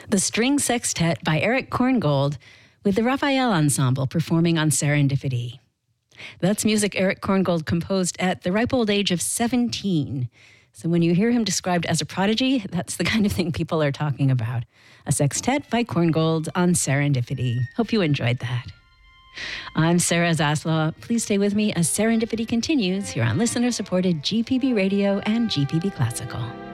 The String Sextet by Eric Korngold with the Raphael Ensemble performing on Serendipity. That's music Eric Korngold composed at the ripe old age of 17. So when you hear him described as a prodigy, that's the kind of thing people are talking about. A sextet by Korngold on Serendipity. Hope you enjoyed that. I'm Sarah Zaslow. Please stay with me as Serendipity continues here on listener-supported GPB Radio and GPB Classical.